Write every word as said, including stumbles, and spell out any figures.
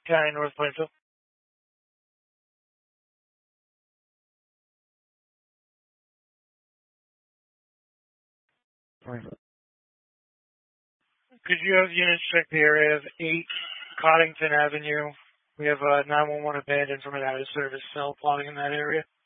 County, North Plainfield. Could you have units check the area of eight Coddington Avenue? We have a nine one one abandoned from an out-of-service cell plotting in that area.